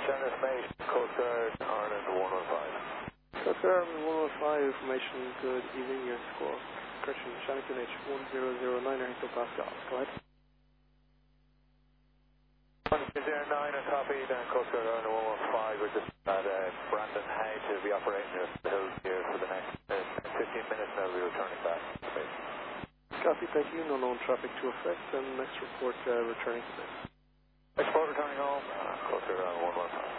China information, Coast Guard, Ireland 115. Coast Guard, Ireland 115, information, good evening, your score. Correction, China QNH 1009 hectopascal. Go ahead. 109 and copy, then Coast Guard, Ireland 115. We're just at Brandon Hay to be operating the hills here for the next 15 minutes, now we'll be returning back to base. Copy, thank you. No known traffic to effect, and next report returning to base. Next report returning home, Coast Guard, Ireland 115.